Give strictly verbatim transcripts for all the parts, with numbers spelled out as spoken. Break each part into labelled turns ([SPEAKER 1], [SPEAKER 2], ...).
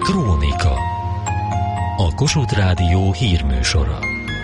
[SPEAKER 1] Krónika. A Kossuth Rádió hírműsora.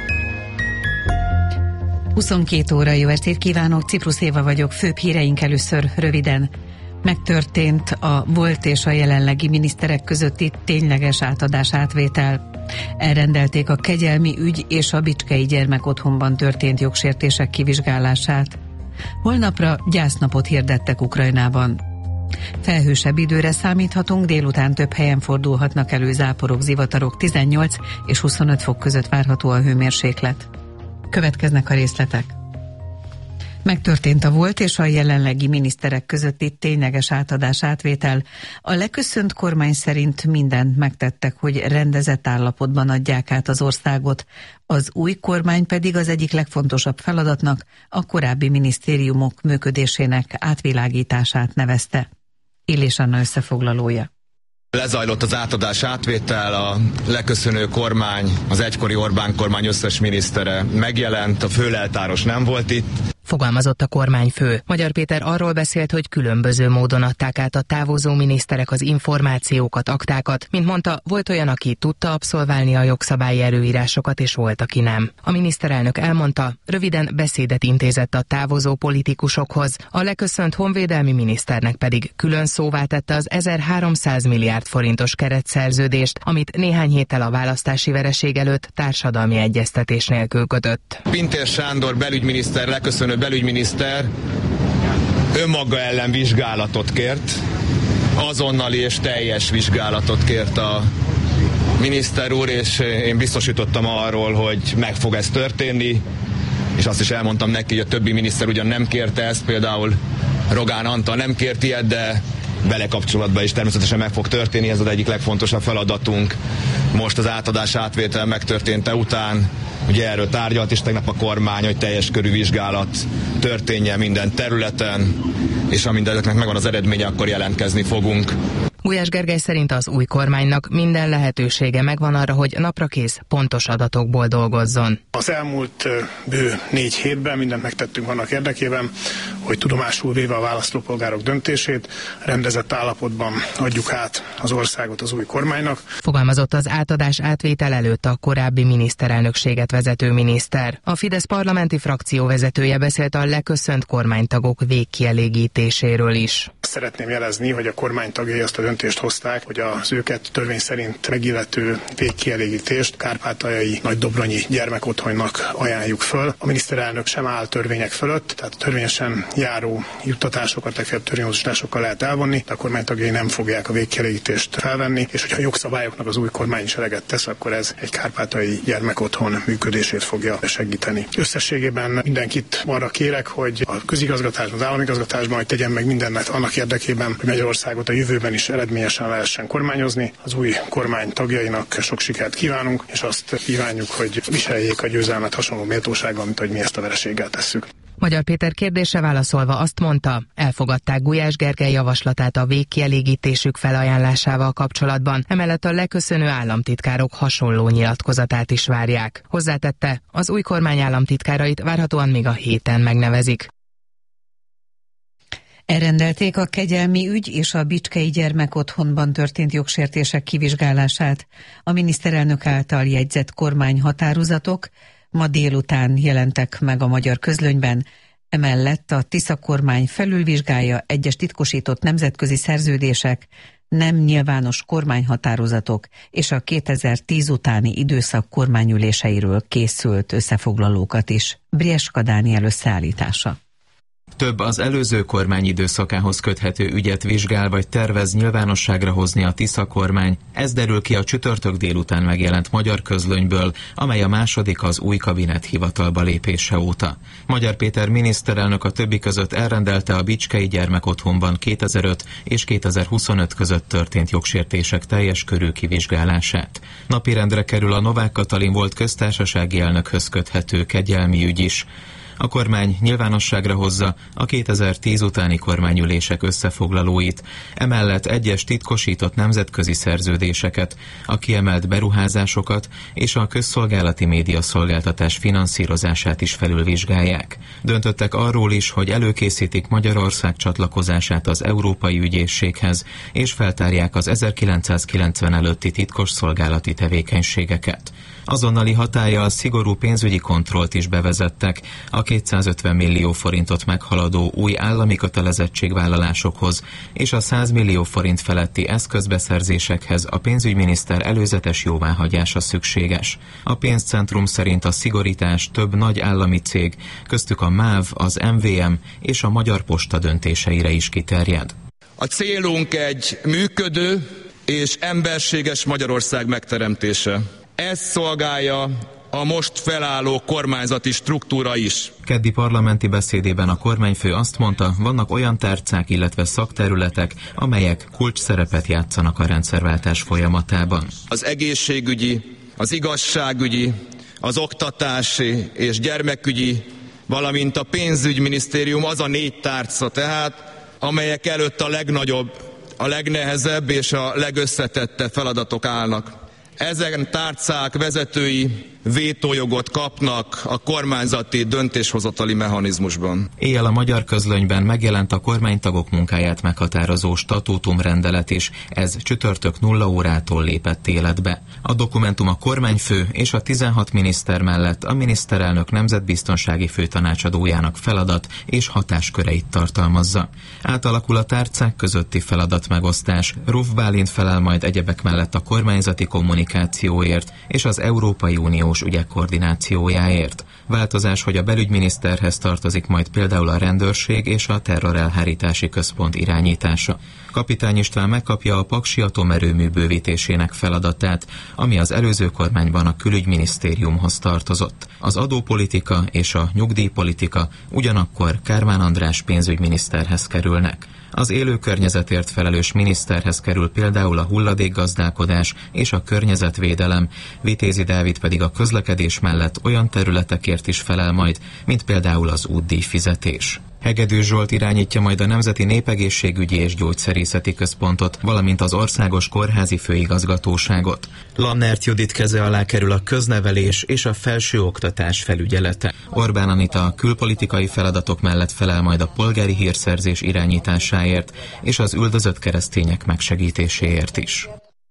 [SPEAKER 2] huszonkét óra, jó estét kívánok, Ciprus Éva vagyok, főbb híreink először röviden. Megtörtént a volt és a jelenlegi miniszterek közötti tényleges átadás-átvétel. Elrendelték a kegyelmi ügy és a bicskei gyermekotthonban történt jogsértések kivizsgálását. Holnapra gyásznapot hirdettek Ukrajnában. Felhősebb időre számíthatunk, délután több helyen fordulhatnak elő záporok, zivatarok, tizennyolc és huszonöt fok között várható a hőmérséklet. Következnek a részletek. Megtörtént a volt és a jelenlegi miniszterek közötti tényleges átadás-átvétel. A leköszönt kormány szerint mindent megtettek, hogy rendezett állapotban adják át az országot. Az új kormány pedig az egyik legfontosabb feladatnak a korábbi minisztériumok működésének átvilágítását nevezte. Illés Anna összefoglalója.
[SPEAKER 3] Lezajlott az átadás átvétel, a leköszönő kormány, az egykori Orbán kormány összes minisztere megjelent, a főleltáros nem volt itt.
[SPEAKER 4] Fogalmazott a kormányfő. Magyar Péter arról beszélt, hogy különböző módon adták át a távozó miniszterek az információkat, aktákat. Mint mondta, volt olyan, aki tudta abszolválni a jogszabályi előírásokat, és volt, aki nem. A miniszterelnök elmondta, röviden beszédet intézett a távozó politikusokhoz, a leköszönt honvédelmi miniszternek pedig külön szóvá tette az ezerháromszáz milliárd forintos keretszerződést, amit néhány héttel a választási vereség előtt társadalmi egyeztetés nélkül kötött.
[SPEAKER 3] Pintér Sándor belügyminiszter, leköszönő belügyminiszter önmaga ellen vizsgálatot kért, azonnali és teljes vizsgálatot kért a miniszter úr, és én biztosítottam arról, hogy meg fog ez történni, és azt is elmondtam neki, hogy a többi miniszter ugyan nem kérte ezt, például Rogán Antal nem kért ilyet, de vele kapcsolatban is természetesen meg fog történni, ez az egyik legfontosabb feladatunk. Most az átadás átvétel megtörténte után, ugye erről tárgyalt is tegnap a kormány, hogy teljes körű vizsgálat történjen minden területen, és amint ezeknek megvan az eredménye, akkor jelentkezni fogunk.
[SPEAKER 4] Gulyás Gergely szerint az új kormánynak minden lehetősége megvan arra, hogy naprakész, pontos adatokból dolgozzon.
[SPEAKER 5] Az elmúlt bő négy hétben mindent megtettünk annak érdekében, hogy tudomásul véve a választópolgárok döntését, rendezett állapotban adjuk át az országot az új kormánynak.
[SPEAKER 4] Fogalmazott az átadás átvétel előtt a korábbi miniszterelnökséget vezető miniszter. A Fidesz parlamenti frakció vezetője beszélt a leköszönt kormánytagok végkielégítéséről is.
[SPEAKER 5] Szeretném jelezni, hogy a kormánytagjai azt a döntést hozták, hogy az őket törvény szerint megillető végkielégítést kárpátaljai nagydobronyi gyermekotthonnak ajánljuk föl. A miniszterelnök sem áll törvények fölött, tehát törvényesen járó juttatásokat, legfeljebb törvényhozatásokkal lehet elvonni, de a kormánytagjai nem fogják a végkielégítést felvenni, és hogyha a jogszabályoknak az új kormány is eleget tesz, akkor ez egy kárpátaljai gyermekotthon működését fogja segíteni. Összességében mindenkit arra kérek, hogy a közigazgatásban, az államigazgatásban, hogy tegyen meg mindent annak érdekében, hogy Magyarországot a jövőben is eredményesen lehessen kormányozni. Az új kormány tagjainak sok sikert kívánunk, és azt kívánjuk, hogy viseljék a győzelmet hasonló méltósággal, mint hogy mi ezt a vereséggel tesszük.
[SPEAKER 4] Magyar Péter kérdése válaszolva azt mondta, elfogadták Gulyás Gergely javaslatát a végkielégítésük felajánlásával kapcsolatban, emellett a leköszönő államtitkárok hasonló nyilatkozatát is várják. Hozzátette, az új kormány államtitkárait várhatóan még a héten megnevezik.
[SPEAKER 2] Elrendelték a kegyelmi ügy és a bicskei gyermekotthonban történt jogsértések kivizsgálását. A miniszterelnök által jegyzett kormányhatározatok ma délután jelentek meg a Magyar Közlönyben. Emellett a Tisza kormány felülvizsgálja egyes titkosított nemzetközi szerződések, nem nyilvános kormányhatározatok és a kétezer-tíz utáni időszak kormányüléseiről készült összefoglalókat is. Brieska Dániel összeállítása.
[SPEAKER 6] Több az előző kormány időszakához köthető ügyet vizsgál vagy tervez nyilvánosságra hozni a Tisza kormány. Ez derül ki a csütörtök délután megjelent Magyar Közlönyből, amely a második az új kabinet hivatalba lépése óta. Magyar Péter miniszterelnök a többi között elrendelte a bicskei gyermekotthonban kétezer-öt és kétezer-huszonöt között történt jogsértések teljes körű kivizsgálását. Napirendre kerül a Novák Katalin volt köztársasági elnökhöz köthető kegyelmi ügy is. A kormány nyilvánosságra hozza a kétezer-tíz utáni kormányülések összefoglalóit, emellett egyes titkosított nemzetközi szerződéseket, a kiemelt beruházásokat és a közszolgálati médiaszolgáltatás finanszírozását is felülvizsgálják. Döntöttek arról is, hogy előkészítik Magyarország csatlakozását az Európai Ügyészséghez, és feltárják az ezerkilencszázkilencven előtti titkos szolgálati tevékenységeket. Azonnali hatállyal szigorú pénzügyi kontrollt is bevezettek a kétszázötven millió forintot meghaladó új állami kötelezettségvállalásokhoz és a száz millió forint feletti eszközbeszerzésekhez a pénzügyminiszter előzetes jóváhagyása szükséges. A pénzcentrum szerint a szigorítás több nagy állami cég, köztük a MÁV, az em vé em és a Magyar Posta döntéseire is kiterjed.
[SPEAKER 3] A célunk egy működő és emberséges Magyarország megteremtése. Ezt szolgálja a most felálló kormányzati struktúra is.
[SPEAKER 6] Keddi parlamenti beszédében a kormányfő azt mondta, vannak olyan tárcák, illetve szakterületek, amelyek kulcs szerepet játszanak a rendszerváltás folyamatában.
[SPEAKER 3] Az egészségügyi, az igazságügyi, az oktatási és gyermekügyi, valamint a pénzügyminisztérium az a négy tárca tehát, amelyek előtt a legnagyobb, a legnehezebb és a legösszetettebb feladatok állnak. Ezen tárcák vezetői vétójogot kapnak a kormányzati döntéshozatali mechanizmusban.
[SPEAKER 6] Éjjel a Magyar Közlönyben megjelent a kormánytagok munkáját meghatározó statútumrendelet is, ez csütörtök nulla órától lépett életbe. A dokumentum a kormányfő és a tizenhat miniszter mellett a miniszterelnök nemzetbiztonsági főtanácsadójának feladat és hatásköreit tartalmazza. Átalakul a tárcák közötti feladatmegosztás, Ruf Bálint felel majd egyebek mellett a kormányzati kommunikációért és az Európai Unió ügyek koordinációjáért. Változás, hogy a belügyminiszterhez tartozik majd például a rendőrség és a terrorelhárítási központ irányítása. Kapitány István megkapja a paksi atomerőmű bővítésének feladatát, ami az előző kormányban a külügyminisztériumhoz tartozott. Az adópolitika és a nyugdíjpolitika ugyanakkor Kármán András pénzügyminiszterhez kerülnek. Az élő környezetért felelős miniszterhez kerül például a hulladékgazdálkodás és a környezetvédelem, Vitézi Dávid pedig a közlekedés mellett olyan területekért is felel majd, mint például az útdíjfizetés. Hegedű Zsolt irányítja majd a Nemzeti Népegészségügyi és Gyógyszerészeti Központot, valamint az Országos Kórházi Főigazgatóságot. Lannert Judit keze alá kerül a köznevelés és a felsőoktatás felügyelete. Orbán Anita a külpolitikai feladatok mellett felel majd a polgári hírszerzés irányításáért és az üldözött keresztények megsegítéséért is.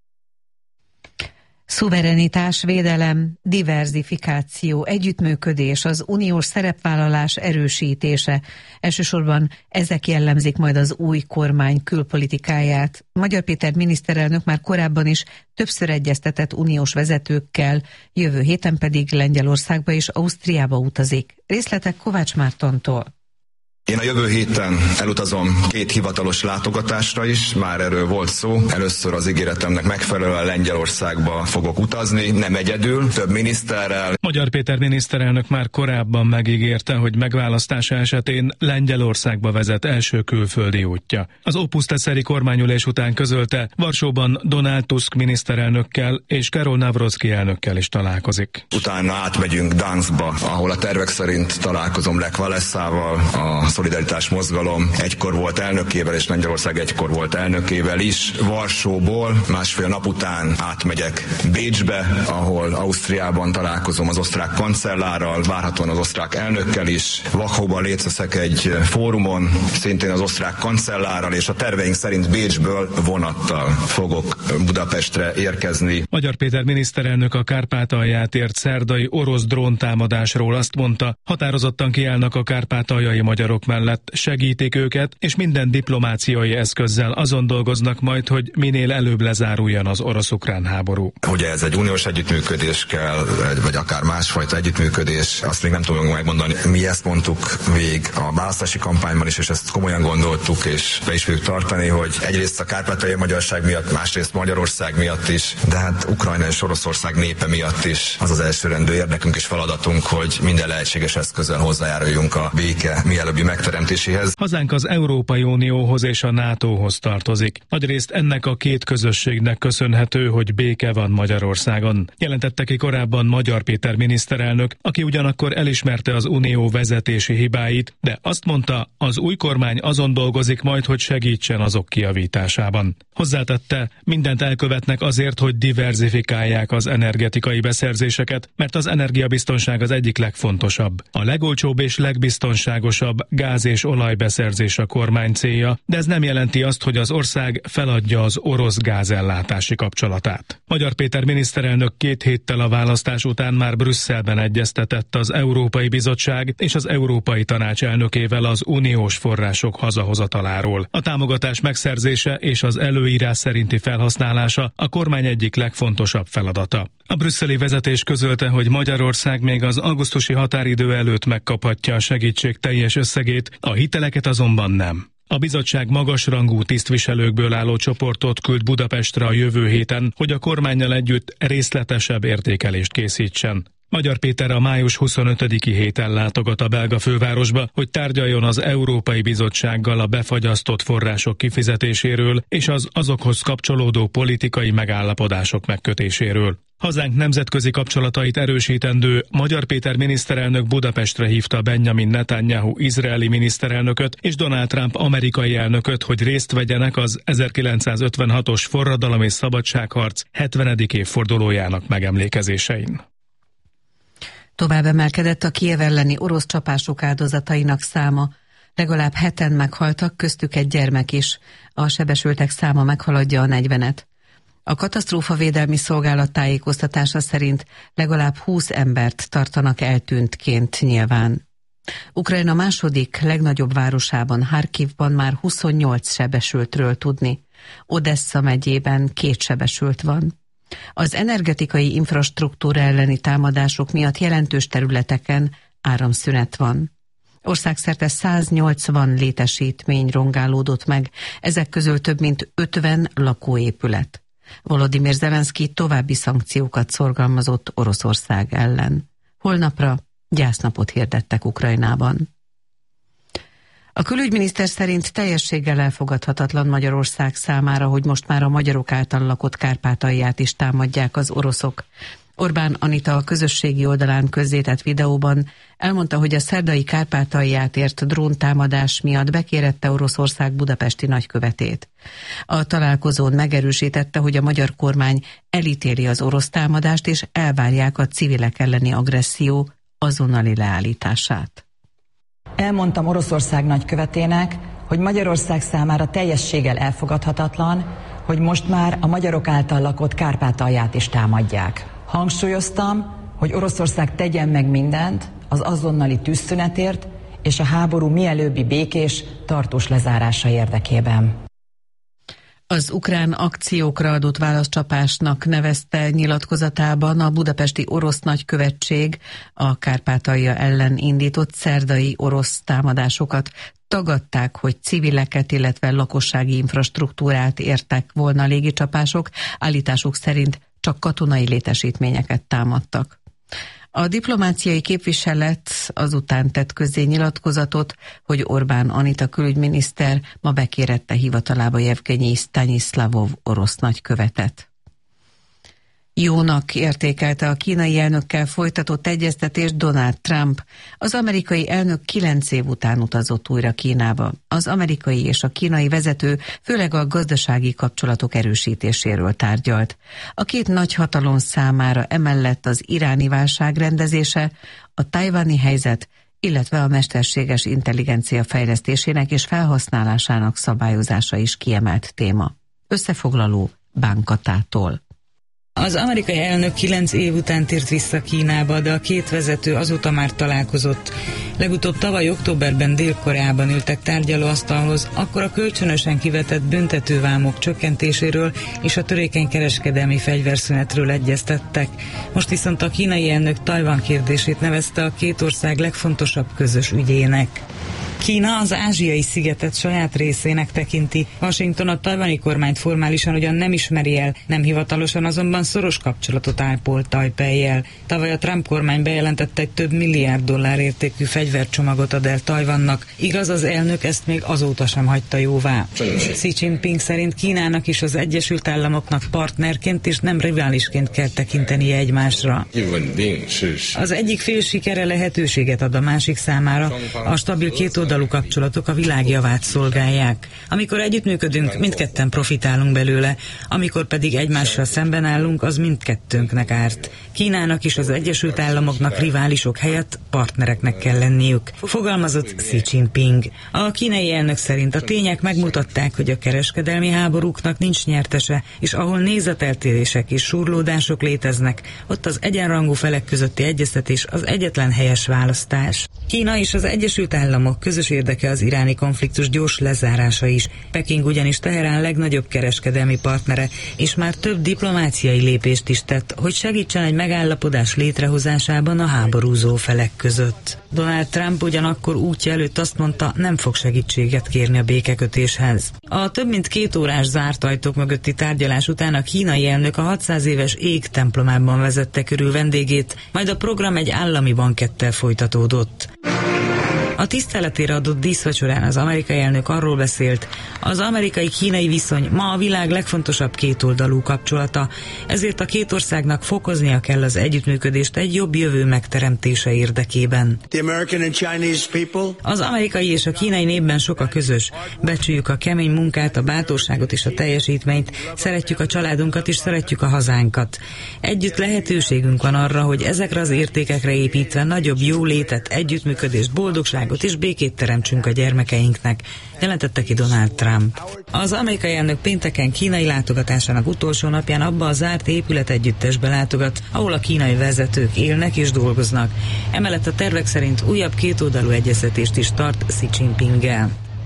[SPEAKER 2] Szuverenitás, védelem, diverzifikáció, együttműködés, az uniós szerepvállalás erősítése. Elsősorban ezek jellemzik majd az új kormány külpolitikáját. Magyar Péter miniszterelnök már korábban is többször egyeztetett uniós vezetőkkel, jövő héten pedig Lengyelországba és Ausztriába utazik. Részletek Kovács Mártontól.
[SPEAKER 7] Én a jövő héten elutazom két hivatalos látogatásra is, már erről volt szó. Először az ígéretemnek megfelelően Lengyelországba fogok utazni, nem egyedül, több miniszterrel.
[SPEAKER 8] Magyar Péter miniszterelnök már korábban megígérte, hogy megválasztása esetén Lengyelországba vezet első külföldi útja. Az opuszteszeri kormányülés után közölte, Varsóban Donald Tusk miniszterelnökkel és Karol Nawrocki elnökkel is találkozik.
[SPEAKER 7] Utána átmegyünk Gdanskba, ahol a tervek szerint találkozom Lech Walesával, a Szolidaritás Mozgalom egykor volt elnökével, és Lengyelország egykor volt elnökével is. Varsóból másfél nap után átmegyek Bécsbe, ahol Ausztriában találkozom az osztrák kancellárral, várhatóan az osztrák elnökkel is. Wachauban részt veszek egy fórumon, szintén az osztrák kancellárral, és a terveink szerint Bécsből vonattal fogok Budapestre érkezni.
[SPEAKER 8] Magyar Péter miniszterelnök a Kárpátalját ért szerdai orosz dróntámadásról azt mondta, határozottan kiállnak a kárpátaljai magyarok mellett, segítik őket, és minden diplomáciai eszközzel azon dolgoznak majd, hogy minél előbb lezáruljon az orosz-ukrán háború.
[SPEAKER 7] Hogy ez egy uniós együttműködés kell, vagy akár másfajta együttműködés, azt még nem tudom megmondani. Mi ezt mondtuk végig a választási kampányban is, és ezt komolyan gondoltuk, és be is fogjuk tartani, hogy egyrészt a kárpátaljai magyarság miatt, másrészt Magyarország miatt is, de hát Ukrajna és Oroszország népe miatt is az az elsőrendű érdekünk és feladatunk, hogy minden lehetséges eszközzel hozzájáruljunk a béke mielőbbi megteremtéséhez.
[SPEAKER 8] Hazánk az Európai Unióhoz és a nátóhoz tartozik. Nagyrészt ennek a két közösségnek köszönhető, hogy béke van Magyarországon. Jelentette ki korábban Magyar Péter miniszterelnök, aki ugyanakkor elismerte az unió vezetési hibáit, de azt mondta, az új kormány azon dolgozik majd, hogy segítsen azok kijavításában. Hozzátette, mindent elkövetnek azért, hogy diverzifikálják az energetikai beszerzéseket, mert az energiabiztonság az egyik legfontosabb. A legolcsóbb és legbiztonságosabb gáz- és olajbeszerzés a kormány célja, de ez nem jelenti azt, hogy az ország feladja az orosz gázellátási kapcsolatát. Magyar Péter miniszterelnök két héttel a választás után már Brüsszelben egyeztetett az Európai Bizottság és az Európai Tanács elnökével az uniós források hazahozataláról. A támogatás megszerzése és az előírás szerinti felhasználása a kormány egyik legfontosabb feladata. A brüsszeli vezetés közölte, hogy Magyarország még az augusztusi határidő előtt megkaphatja a segítség teljes összegét, a hiteleket azonban nem. A bizottság magasrangú tisztviselőkből álló csoportot küld Budapestre a jövő héten, hogy a kormánnyal együtt részletesebb értékelést készítsen. Magyar Péter a május huszonötödiki héten látogat a belga fővárosba, hogy tárgyaljon az Európai Bizottsággal a befagyasztott források kifizetéséről és az azokhoz kapcsolódó politikai megállapodások megkötéséről. Hazánk nemzetközi kapcsolatait erősítendő Magyar Péter miniszterelnök Budapestre hívta Benjamin Netanyahu izraeli miniszterelnököt és Donald Trump amerikai elnököt, hogy részt vegyenek az ezerkilencszázötvenhatos forradalom és szabadságharc hetvenedik évfordulójának megemlékezésein.
[SPEAKER 2] Tovább emelkedett a Kijev elleni orosz csapások áldozatainak száma. Legalább heten meghaltak, köztük egy gyermek is. A sebesültek száma meghaladja a negyvenet. A katasztrófavédelmi szolgálat tájékoztatása szerint legalább húsz embert tartanak eltűntként nyilván. Ukrajna második legnagyobb városában, Harkivban már huszonnyolc sebesültről tudni. Odessa megyében két sebesült van. Az energetikai infrastruktúra elleni támadások miatt jelentős területeken áramszünet van. Országszerte száznyolcvan létesítmény rongálódott meg, ezek közül több mint ötven lakóépület. Volodymyr Zelenszky további szankciókat szorgalmazott Oroszország ellen. Holnapra gyásznapot hirdettek Ukrajnában. A külügyminiszter szerint teljességgel elfogadhatatlan Magyarország számára, hogy most már a magyarok által lakott Kárpátalját is támadják az oroszok. Orbán Anita a közösségi oldalán közzétett videóban elmondta, hogy a szerdai Kárpátalját ért dróntámadás miatt bekérette Oroszország budapesti nagykövetét. A találkozón megerősítette, hogy a magyar kormány elítéli az orosz támadást, és elvárják a civilek elleni agresszió azonnali leállítását.
[SPEAKER 9] Elmondtam Oroszország nagykövetének, hogy Magyarország számára teljességgel elfogadhatatlan, hogy most már a magyarok által lakott Kárpátalját is támadják. Hangsúlyoztam, hogy Oroszország tegyen meg mindent az azonnali tűzszünetért és a háború mielőbbi békés, tartós lezárása érdekében.
[SPEAKER 2] Az ukrán akciókra adott válaszcsapásnak nevezte nyilatkozatában a budapesti orosz nagykövetség a Kárpátalja ellen indított szerdai orosz támadásokat. Tagadták, hogy civileket, illetve lakossági infrastruktúrát értek volna légicsapások, állításuk szerint csak katonai létesítményeket támadtak. A diplomáciai képviselet azután tett közzé nyilatkozatot, hogy Orbán Anita külügyminiszter ma bekérette hivatalába Jevgenyi Staniszlavov orosz nagykövetet. Jónak értékelte a kínai elnökkel folytatott egyeztetést Donald Trump. Az amerikai elnök kilenc év után utazott újra Kínába. Az amerikai és a kínai vezető főleg a gazdasági kapcsolatok erősítéséről tárgyalt. A két nagyhatalom számára emellett az iráni válság rendezése, a tajvani helyzet, illetve a mesterséges intelligencia fejlesztésének és felhasználásának szabályozása is kiemelt téma. Összefoglaló Bánkatától.
[SPEAKER 10] Az amerikai elnök kilenc év után tért vissza Kínába, de a két vezető azóta már találkozott. Legutóbb tavaly októberben Dél-Koreában ültek tárgyalóasztalhoz, akkor a kölcsönösen kivetett büntetővámok csökkentéséről és a törékeny kereskedelmi fegyverszünetről egyeztettek. Most viszont a kínai elnök Tajvan kérdését nevezte a két ország legfontosabb közös ügyének. Kína az ázsiai szigetet saját részének tekinti. Washington a tajvani kormányt formálisan ugyan nem ismeri el, nem hivatalosan azonban szoros kapcsolatot ápol Tajpejjel. Tavaly a Trump kormány bejelentette, egy több milliárd dollár értékű fegyvercsomagot ad el Tajvannak. Igaz, az elnök ezt még azóta sem hagyta jóvá. Xi Jinping szerint Kínának is az Egyesült Államoknak partnerként és nem riválisként kell tekintenie egymásra. Az egyik fél sikere lehetőséget ad a másik számára, a stabil kétoldalú kapcsolatok a világ javát szolgálják. Amikor együttműködünk, mindketten profitálunk belőle, amikor pedig egymással szemben állunk, az mindkettőnknek árt. Kínának és az Egyesült Államoknak riválisok helyett partnereknek kell lenniük, fogalmazott Xi Jinping. A kínai elnök szerint a tények megmutatták, hogy a kereskedelmi háborúknak nincs nyertese, és ahol nézeteltérések és surlódások léteznek, ott az egyenrangú felek közötti egyeztetés az egyetlen helyes választás. Kína és az Egyesült Államok közös érdeke az iráni konfliktus gyors lezárása is. Peking ugyanis Teherán legnagyobb kereskedelmi partnere, és már több diplomáciai lépést is tett, hogy segítsen egy megállapodás létrehozásában a háborúzó felek között. Donald Trump ugyanakkor útja előtt azt mondta, nem fog segítséget kérni a békekötéshez. A több mint két órás zárt ajtók mögötti tárgyalás után a kínai elnök a hatszáz éves ég templomában vezette körül vendégét, majd a program egy állami bankettel folytatódott. A tiszteletére adott díszvacsorán az amerikai elnök arról beszélt, az amerikai-kínai viszony ma a világ legfontosabb kétoldalú kapcsolata, ezért a két országnak fokoznia kell az együttműködést egy jobb jövő megteremtése érdekében. Az amerikai és a kínai népben sok a közös. Becsüljük a kemény munkát, a bátorságot és a teljesítményt, szeretjük a családunkat és szeretjük a hazánkat. Együtt lehetőségünk van arra, hogy ezekre az értékekre építve nagyobb jólétet, együttműködést, boldogságot és békét teremtsünk a gyermekeinknek, jelentette ki Donald Trump. Az amerikai elnök pénteken kínai látogatásának utolsó napján abba a zárt épületegyüttesbe látogat, ahol a kínai vezetők élnek és dolgoznak. Emellett a tervek szerint újabb kétoldalú egyeztetést is tart Xi Jinpinggel.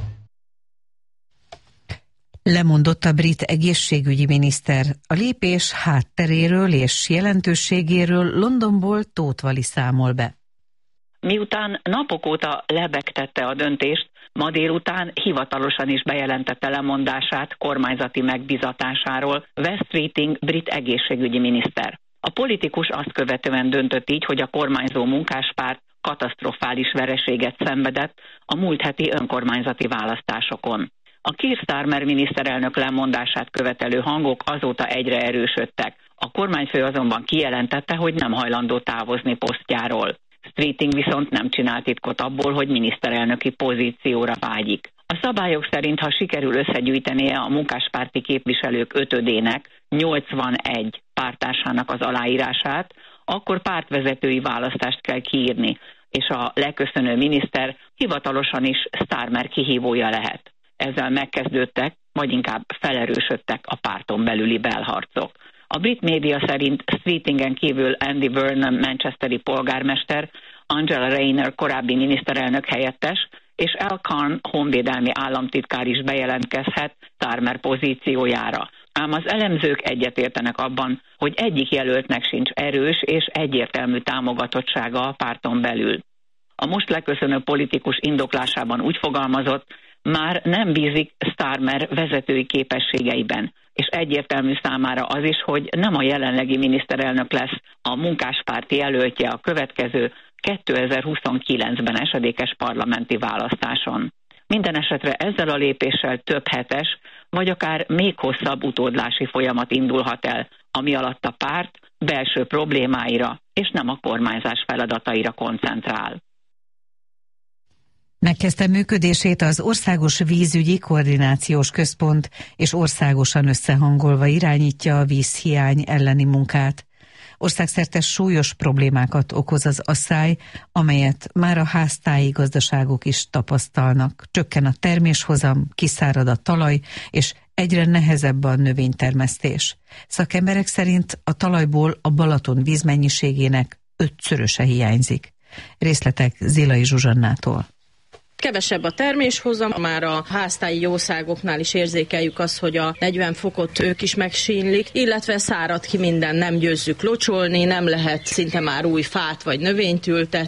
[SPEAKER 2] Lemondott a brit egészségügyi miniszter. A lépés hátteréről és jelentőségéről Londonból Tóth Vali számol be.
[SPEAKER 11] Miután napok óta lebegtette a döntést, ma délután hivatalosan is bejelentette lemondását kormányzati megbizatásáról Wes Streeting brit egészségügyi miniszter. A politikus azt követően döntött így, hogy a kormányzó munkáspárt katasztrofális vereséget szenvedett a múlt heti önkormányzati választásokon. A Keir Starmer miniszterelnök lemondását követelő hangok azóta egyre erősödtek. A kormányfő azonban kijelentette, hogy nem hajlandó távozni posztjáról. Streeting viszont nem csinált titkot abból, hogy miniszterelnöki pozícióra vágyik. A szabályok szerint, ha sikerül összegyűjtenie a munkáspárti képviselők ötödének, nyolcvanegy párttársának az aláírását, akkor pártvezetői választást kell kiírni, és a leköszönő miniszter hivatalosan is Starmer kihívója lehet. Ezzel megkezdődtek, vagy inkább felerősödtek a párton belüli belharcok. A brit média szerint Streetingen kívül Andy Burnham manchesteri polgármester, Angela Rayner korábbi miniszterelnök helyettes, és Al Khan honvédelmi államtitkár is bejelentkezhet Starmer pozíciójára. Ám az elemzők egyetértenek abban, hogy egyik jelöltnek sincs erős és egyértelmű támogatottsága a párton belül. A most leköszönő politikus indoklásában úgy fogalmazott, már nem bízik Starmer vezetői képességeiben, és egyértelmű számára az is, hogy nem a jelenlegi miniszterelnök lesz a munkáspárti jelöltje a következő kétezer-huszonkilencben esedékes parlamenti választáson. Minden esetre ezzel a lépéssel több hetes, vagy akár még hosszabb utódlási folyamat indulhat el, ami alatt a párt belső problémáira és nem a kormányzás feladataira koncentrál.
[SPEAKER 2] Megkezdte működését az Országos Vízügyi Koordinációs Központ, és országosan összehangolva irányítja a vízhiány elleni munkát. Országszerte súlyos problémákat okoz az asszály, amelyet már a háztáji gazdaságok is tapasztalnak. Csökken a terméshozam, kiszárad a talaj, és egyre nehezebb a növénytermesztés. Szakemberek szerint a talajból a Balaton vízmennyiségének ötszöröse hiányzik. Részletek Zilai Zsuzsannától.
[SPEAKER 12] Kevesebb a terméshozam, már a háztáji jószágoknál is érzékeljük azt, hogy a negyven fokot ők is megsínlik, illetve szárad ki minden, nem győzzük locsolni, nem lehet szinte már új fát vagy növényt ültetni.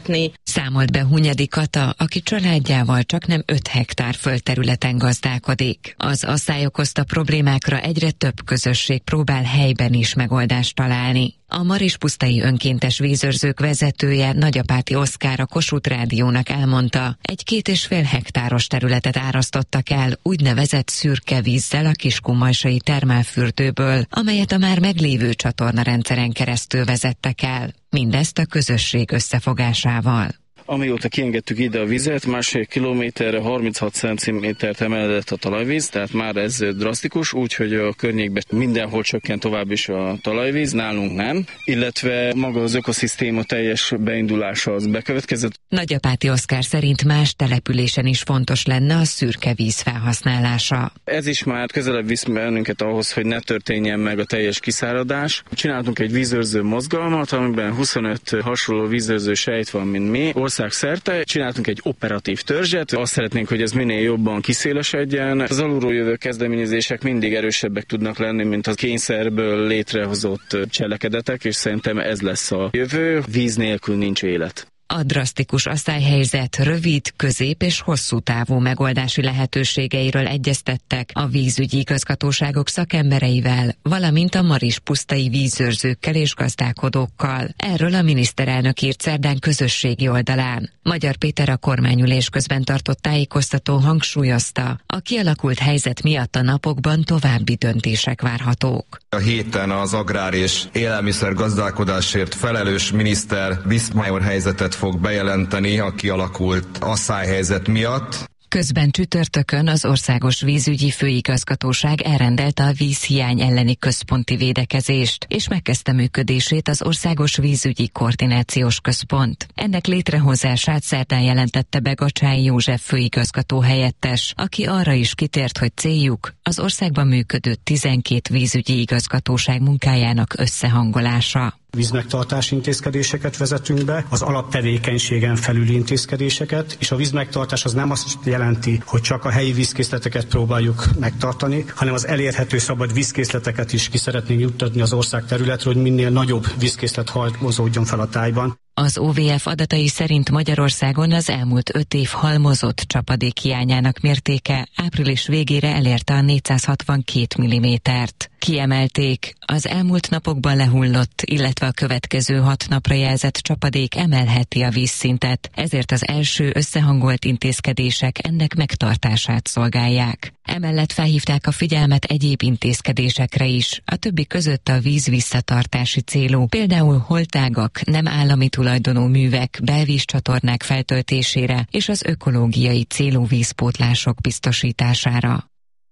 [SPEAKER 13] Számolt be Hunyadi Kata, aki családjával csaknem öt hektár földterületen gazdálkodik. Az asszály okozta problémákra egyre több közösség próbál helyben is megoldást találni. A Marispusztai Önkéntes Vízőrzők vezetője, Nagyapáti Oszkár a Kossuth Rádiónak elmondta, egy két és fél hektáros területet árasztottak el úgynevezett szürke vízzel a Kiskunmajsai termálfürdőből, amelyet a már meglévő csatornarendszeren keresztül vezettek el. Mindezt a közösség összefogásával.
[SPEAKER 14] Amióta kiengedtük ide a vizet, másfél kilométerre harminchat centimétert emelkedett a talajvíz, tehát már ez drasztikus, úgyhogy a környékben mindenhol csökkent tovább is a talajvíz, nálunk nem, illetve maga az ökoszisztéma teljes beindulása az bekövetkezett.
[SPEAKER 13] Nagyapáti Oszkár szerint más településen is fontos lenne a szürke víz felhasználása.
[SPEAKER 14] Ez is már közelebb visz bennünket ahhoz, hogy ne történjen meg a teljes kiszáradás. Csináltunk egy vízőrző mozgalmat, amiben huszonöt hasonló vízőrző sejt van, mint mi. Országszerte csináltunk egy operatív törzset, azt szeretnénk, hogy ez minél jobban kiszélesedjen. Az alulról jövő kezdeményezések mindig erősebbek tudnak lenni, mint a kényszerből létrehozott cselekedetek, és szerintem ez lesz a jövő. Víz nélkül nincs élet.
[SPEAKER 13] A drasztikus asszályhelyzet rövid, közép és hosszú távú megoldási lehetőségeiről egyeztettek a vízügyi igazgatóságok szakembereivel, valamint a marispusztai vízőrzőkkel és gazdálkodókkal. Erről a miniszterelnök írt szerdán közösségi oldalán. Magyar Péter a kormányülés közben tartott tájékoztató hangsúlyozta, a kialakult helyzet miatt a napokban további döntések várhatók.
[SPEAKER 7] A héten az agrár és élelmiszer gazdálkodásért felelős miniszter Viszmajor helyzetet fog bejelenteni a kialakult asszályhelyzet miatt.
[SPEAKER 13] Közben csütörtökön az Országos Vízügyi Főigazgatóság elrendelte a vízhiány elleni központi védekezést, és megkezdte működését az Országos Vízügyi Koordinációs Központ. Ennek létrehozását szerdán jelentette be Gacsái József főigazgató helyettes, aki arra is kitért, hogy céljuk az országban működő tizenkét vízügyi igazgatóság munkájának összehangolása.
[SPEAKER 15] Vízmegtartási intézkedéseket vezetünk be, az alaptevékenységen felüli intézkedéseket, és a vízmegtartás az nem azt jelenti, hogy csak a helyi vízkészleteket próbáljuk megtartani, hanem az elérhető szabad vízkészleteket is ki szeretnénk juttatni az ország területről, hogy minél nagyobb vízkészlet halmozódjon fel a tájban.
[SPEAKER 13] Az o vé ef adatai szerint Magyarországon az elmúlt öt év halmozott csapadék hiányának mértéke április végére elérte a négyszázhatvankét millimétert. Kiemelték, az elmúlt napokban lehullott, illetve a következő hat napra jelzett csapadék emelheti a vízszintet, ezért az első összehangolt intézkedések ennek megtartását szolgálják. Emellett felhívták a figyelmet egyéb intézkedésekre is, a többi között a víz visszatartási célú, például holtágak, nem állami tulajdonú művek, belvízcsatornák feltöltésére és az ökológiai célú vízpótlások biztosítására.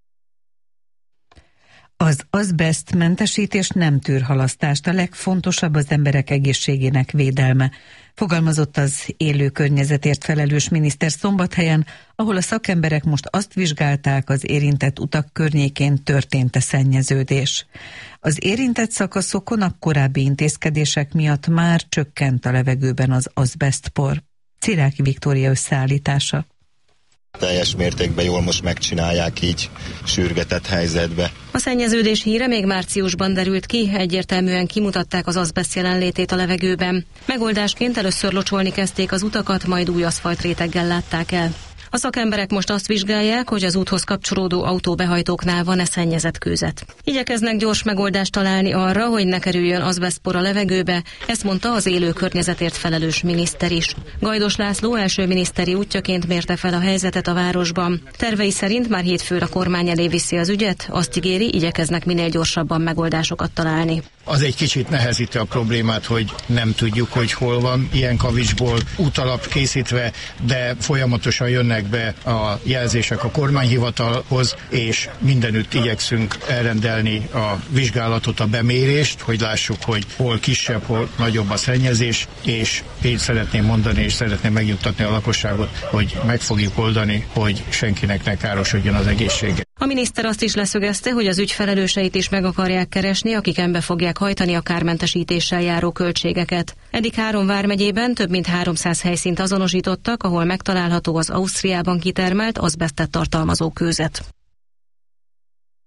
[SPEAKER 2] Az azbesztmentesítés nem tűr halasztást, a legfontosabb az emberek egészségének védelme, fogalmazott az élő környezetért felelős miniszter Szombathelyen, ahol a szakemberek most azt vizsgálták, az érintett utak környékén történt-e szennyeződés. Az érintett szakaszokon a korábbi intézkedések miatt már csökkent a levegőben az azbesztpor. Ciráki Viktória összeállítása.
[SPEAKER 16] Teljes mértékben jól most megcsinálják így sürgetett helyzetbe.
[SPEAKER 17] A szennyeződés híre még márciusban derült ki, egyértelműen kimutatták az azbeszt jelenlétét a levegőben. Megoldásként először locsolni kezdték az utakat, majd új aszfaltréteggel látták el. A szakemberek most azt vizsgálják, hogy az úthoz kapcsolódó autóbehajtóknál van-e szennyezett kőzet. Igyekeznek gyors megoldást találni arra, hogy ne kerüljön azbesztpor a levegőbe, ezt mondta az élő környezetért felelős miniszter is. Gajdos László első miniszteri útjaként mérte fel a helyzetet a városban. Tervei szerint már hétfőn a kormány elé viszi az ügyet, azt ígéri, igyekeznek minél gyorsabban megoldásokat találni.
[SPEAKER 18] Az egy kicsit nehezíti a problémát, hogy nem tudjuk, hogy hol van ilyen kavicsból útalap készítve, de folyamatosan jönnek be a jelzések a kormányhivatalhoz, és mindenütt igyekszünk elrendelni a vizsgálatot, a bemérést, hogy lássuk, hogy hol kisebb, hol nagyobb a szennyezés, és én szeretném mondani, és szeretném megnyugtatni a lakosságot, hogy meg fogjuk oldani, hogy senkinek ne károsodjon az egészsége.
[SPEAKER 17] A miniszter azt is leszögezte, hogy az ügy felelőseit is meg akarják keresni, akik enbe fogják hajtani a kármentesítéssel járó költségeket. Eddig három vármegyében több mint háromszáz helyszínt azonosítottak, ahol megtalálható az Ausztriában kitermelt azbesztet tartalmazó kőzet.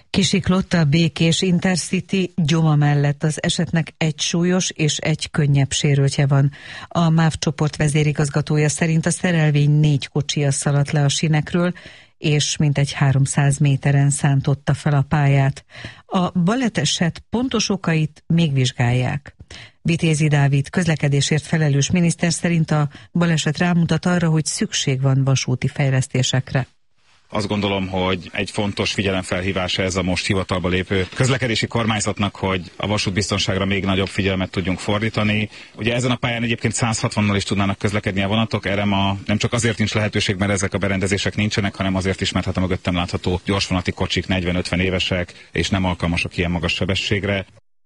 [SPEAKER 2] Kisiklott a Békés Intercity Gyoma mellett, az esetnek egy súlyos és egy könnyebb sérültje van. A MÁV csoport vezérigazgatója szerint a szerelvény négy kocsia szaladt le a sínekről, és mintegy háromszáz méteren szántotta fel a pályát. A balesetet pontos okait még vizsgálják. Vitézi Dávid közlekedésért felelős miniszter szerint a baleset rámutat arra, hogy szükség van vasúti fejlesztésekre.
[SPEAKER 19] Azt gondolom, hogy egy fontos figyelemfelhívása ez a most hivatalba lépő közlekedési kormányzatnak, hogy a vasútbiztonságra még nagyobb figyelmet tudjunk fordítani. Ugye ezen a pályán egyébként száz hatvannal is tudnának közlekedni a vonatok, erre ma nem csak azért nincs lehetőség, mert ezek a berendezések nincsenek, hanem azért is, mert hát a mögöttem látható gyorsvonati kocsik negyven-ötven évesek, és nem alkalmasak ilyen magas sebességre.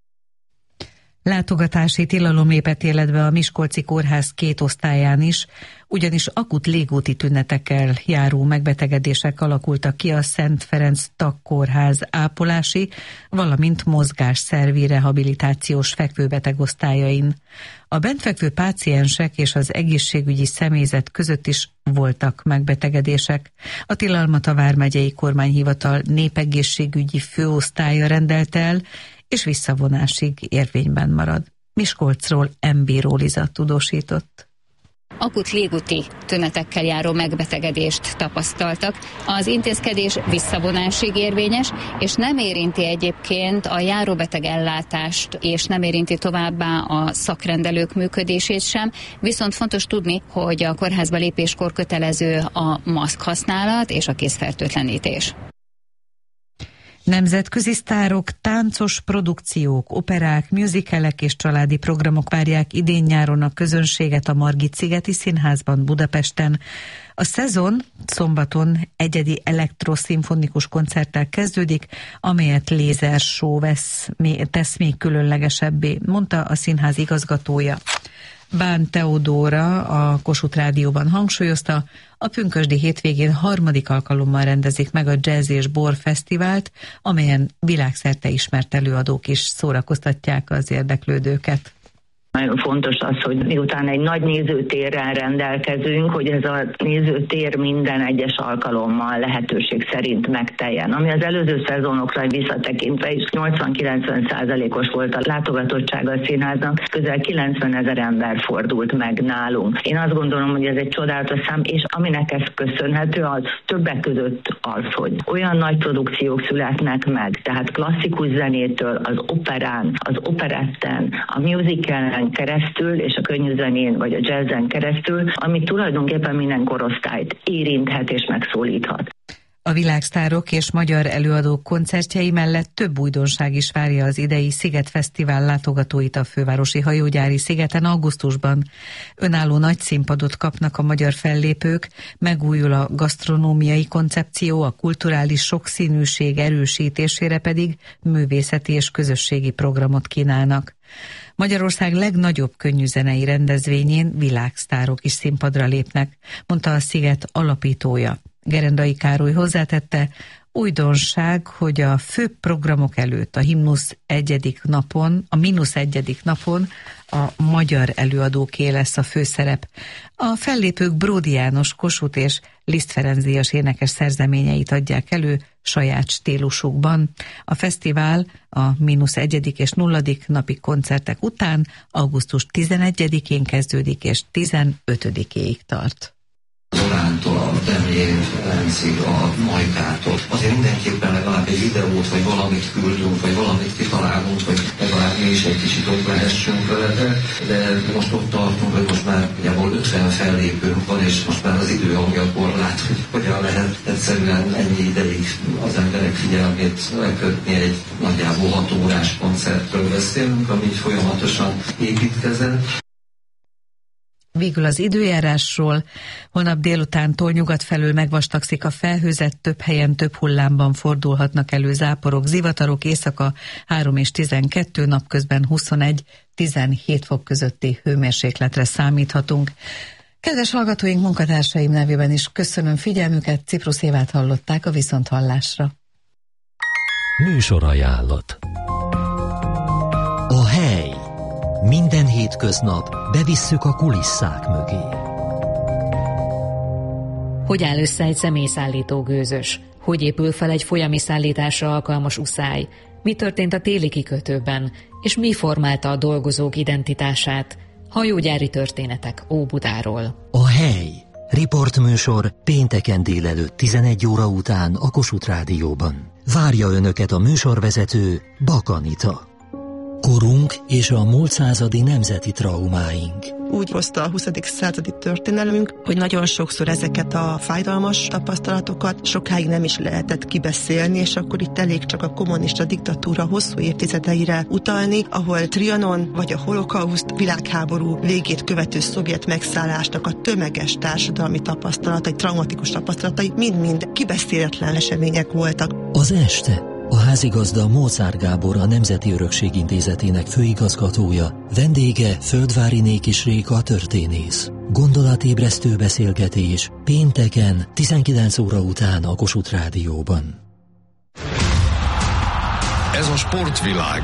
[SPEAKER 2] Látogatási tilalom lépett életbe a Miskolci Kórház két osztályán is, ugyanis akut légúti tünetekkel járó megbetegedések alakultak ki a Szent Ferenc Tagkórház ápolási, valamint mozgásszervi rehabilitációs fekvőbeteg osztályain. A bentfekvő páciensek és az egészségügyi személyzet között is voltak megbetegedések. A tilalmat a Vármegyei Kormányhivatal népegészségügyi főosztálya rendelt el, és visszavonásig érvényben marad. Miskolcról Embíró Liza tudósított.
[SPEAKER 20] Akut légúti tünetekkel járó megbetegedést tapasztaltak. Az intézkedés visszavonásig érvényes, és nem érinti egyébként a járóbeteg ellátást, és nem érinti továbbá a szakrendelők működését sem. Viszont fontos tudni, hogy a kórházba lépéskor kötelező a maszk használat és a kézfertőtlenítés.
[SPEAKER 2] Nemzetközi sztárok, táncos produkciók, operák, musicalek és családi programok várják idén-nyáron a közönséget a Margit-szigeti Színházban Budapesten. A szezon szombaton egyedi elektroszimfonikus koncerttel kezdődik, amelyet lézershow vesz, tesz még különlegesebbé, mondta a színház igazgatója. Bán Teodóra a Kossuth Rádióban hangsúlyozta, a pünkösdi hétvégén harmadik alkalommal rendezik meg a Jazz és Bor Fesztivált, amelyen világszerte ismert előadók is szórakoztatják az érdeklődőket.
[SPEAKER 21] Nagyon fontos az, hogy miután egy nagy nézőtérrel rendelkezünk, hogy ez a nézőtér minden egyes alkalommal lehetőség szerint megteljen. Ami az előző szezonokra visszatekintve is nyolcvan-kilencven százalékos volt a látogatottsága a színháznak, közel kilencven ezer ember fordult meg nálunk. Én azt gondolom, hogy ez egy csodálatos szám, és aminek ez köszönhető, az többek között az, hogy olyan nagy produkciók születnek meg, tehát klasszikus zenétől, az operán, az operetten, a musicalen keresztül, és a könnyű zenén vagy a jazzen keresztül, ami tulajdonképpen minden korosztályt érinthet és megszólíthat.
[SPEAKER 2] A világsztárok és magyar előadók koncertjei mellett több újdonság is várja az idei Sziget-fesztivál látogatóit a fővárosi hajógyári szigeten augusztusban. Önálló nagy színpadot kapnak a magyar fellépők, megújul a gasztronómiai koncepció, a kulturális sokszínűség erősítésére pedig művészeti és közösségi programot kínálnak. Magyarország legnagyobb könnyűzenei rendezvényén világsztárok is színpadra lépnek, mondta a Sziget alapítója. Gerendai Károly hozzátette, újdonság, hogy a fő programok előtt a himnusz egyedik napon, a mínusz egyedik napon a magyar előadóké lesz a főszerep. A fellépők Bródi János, Kossuth és Liszt Ferenc díjas énekes szerzeményeit adják elő saját stílusukban. A fesztivál a mínusz egyedik és nulladik napi koncertek után augusztus tizenegyedikén kezdődik és tizenötödikéig tart.
[SPEAKER 22] Zorántól, a Demjén, Lencig, a Majkától. Azért mindenképpen legalább egy videót, vagy valamit küldünk, vagy valamit kitalálunk, hogy legalább mi is egy kicsit ott lehessünk veletek, de most ott tartunk, hogy most már nagyjából ötven fellépőnk van, és most már az idő, ami a korlát, hogy hogyan lehet egyszerűen ennyi ideig az emberek figyelmét lekötni. Egy nagyjából hat órás koncertről beszélünk, ami folyamatosan építkezett.
[SPEAKER 2] Végül az időjárásról. Holnap délutántól nyugat felől megvastagszik a felhőzet, több helyen több hullámban fordulhatnak elő záporok, zivatarok, éjszaka három és tizenkettő, napközben huszonegy-tizenhét fok közötti hőmérsékletre számíthatunk. Kedves hallgatóink, munkatársaim nevében is köszönöm figyelmüket, Ciprusz Évát hallották a Viszonthallásra.
[SPEAKER 1] Műsorajánlat. A hely. Minden hétköznap bevisszük a kulisszák mögé.
[SPEAKER 23] Hogy áll össze egy személyszállító gőzös?
[SPEAKER 4] Hogy épül fel egy folyami szállításra alkalmas uszály? Mi történt a téli kikötőben? És mi formálta a dolgozók identitását? Hajógyári történetek Óbudáról.
[SPEAKER 1] A hely. Riportműsor pénteken délelőtt tizenegy óra után a Kossuth Rádióban. Várja önöket a műsorvezető Bak Anita. Korunk és a múlt századi nemzeti traumáink.
[SPEAKER 5] Úgy hozta a huszadik századi történelmünk, hogy nagyon sokszor ezeket a fájdalmas tapasztalatokat sokáig nem is lehetett kibeszélni, és akkor itt elég csak a kommunista diktatúra hosszú évtizedeire utalni, ahol Trianon vagy a holokauszt világháború végét követő szovjet megszállásnak a tömeges társadalmi tapasztalatai, traumatikus tapasztalatai mind-mind kibeszéletlen események voltak.
[SPEAKER 1] Az este a házigazda Mozár Gábor, a Nemzeti Örökség Intézetének főigazgatója, vendége Földvári Nékis Réka történész. Gondolatébresztő beszélgetés pénteken tizenkilenc óra után a Kossuth Rádióban.
[SPEAKER 23] Ez a sportvilág.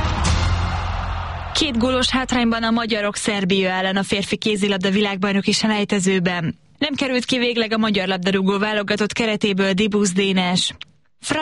[SPEAKER 24] Két gólos hátrányban a magyarok Szerbia ellen a férfi kézilabda világbajnoki selejtezőben. Nem került ki végleg a magyar labdarúgó válogatott keretéből Dibusz Dénes.